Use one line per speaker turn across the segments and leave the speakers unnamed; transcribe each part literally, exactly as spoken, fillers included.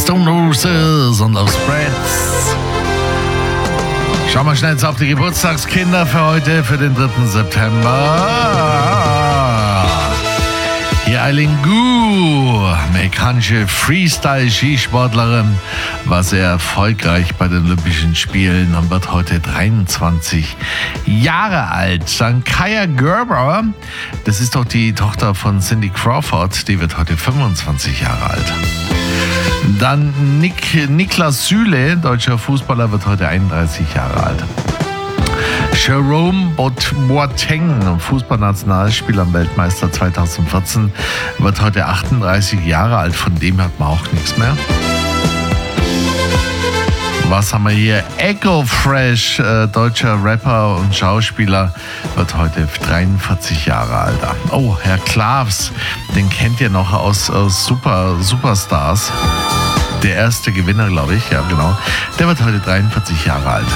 Stone Roses und Love Spreads. Schauen wir schnell auf die Geburtstagskinder für heute, für den dritten September. Hier Eileen Gu, amerikanische Freestyle-Skisportlerin, war sehr erfolgreich bei den Olympischen Spielen und wird heute dreiundzwanzig Jahre alt. Dann Kaya Gerber, das ist doch die Tochter von Cindy Crawford, die wird heute fünfundzwanzig Jahre alt. Dann Nick, Niklas Süle, deutscher Fußballer, wird heute einunddreißig Jahre alt. Jerome Boateng, Fußballnationalspieler und Weltmeister zweitausendvierzehn, wird heute achtunddreißig Jahre alt. Von dem hat man auch nichts mehr. Was haben wir hier? Echo Fresh, äh, deutscher Rapper und Schauspieler, wird heute dreiundvierzig Jahre alt. Oh, Herr Klavs, den kennt ihr noch aus, aus Super, Superstars. Der erste Gewinner, glaube ich, ja genau. Der wird heute dreiundvierzig Jahre alt.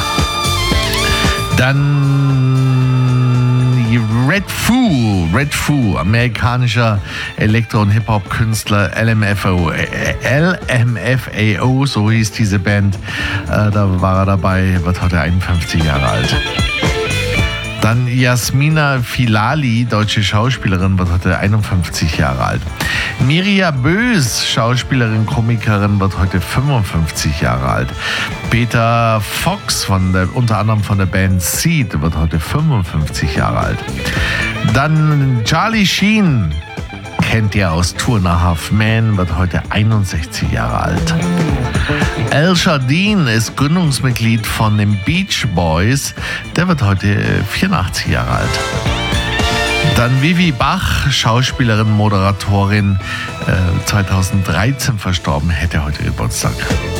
Dann Red Foo, Red Foo, amerikanischer Elektro- und Hip-Hop-Künstler, L M F A O, L M F A O, so hieß diese Band. Äh, da war er dabei, wird heute einundfünfzig Jahre alt. Dann Jasmina Filali, deutsche Schauspielerin, wird heute einundfünfzig Jahre alt. Mirja Bös, Schauspielerin, Komikerin, wird heute fünfundfünfzig Jahre alt. Peter Fox, von der, unter anderem von der Band Seed, wird heute fünfundfünfzig Jahre alt. Dann Charlie Sheen, kennt ihr aus Two and a Half Men, wird heute einundsechzig Jahre alt. Al Jardine ist Gründungsmitglied von den Beach Boys, der wird heute vierundachtzig Jahre alt. Dann Vivi Bach, Schauspielerin, Moderatorin, äh, zweitausenddreizehn verstorben, hätte heute Geburtstag.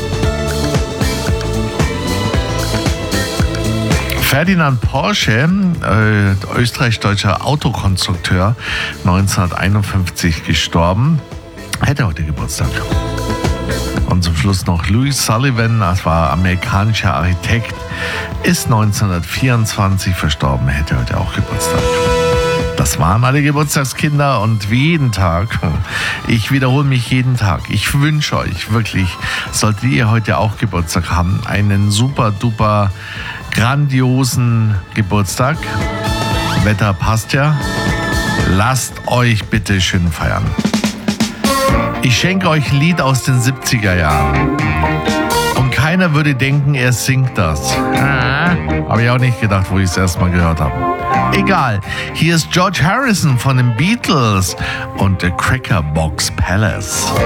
Ferdinand Porsche, äh, österreich-deutscher Autokonstrukteur, neunzehnhunderteinundfünfzig gestorben, hätte heute Geburtstag. Und zum Schluss noch Louis Sullivan, das war amerikanischer Architekt, ist neunzehnhundertvierundzwanzig verstorben, hätte heute auch Geburtstag. Das waren alle Geburtstagskinder und wie jeden Tag, ich wiederhole mich jeden Tag, ich wünsche euch wirklich, solltet ihr heute auch Geburtstag haben, einen super duper grandiosen Geburtstag. Wetter passt ja. Lasst euch bitte schön feiern. Ich schenke euch ein Lied aus den siebziger Jahren. Und keiner würde denken, er singt das. Ah, habe ich auch nicht gedacht, wo ich es erst mal gehört habe. Egal, hier ist George Harrison von den Beatles und The Cracker Box Palace.